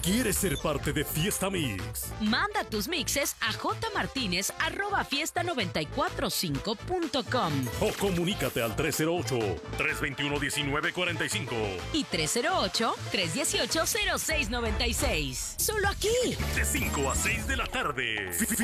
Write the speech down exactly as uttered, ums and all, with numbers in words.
¿Quieres ser parte de Fiesta Mix? Manda tus mixes a jmartinez arroba fiesta noventa y cuatro cinco punto com o comunícate al tres cero ocho, tres dos uno, uno nueve cuatro cinco y tres cero ocho, tres uno ocho, cero seis nueve seis. Solo aquí. De cinco a seis de la tarde.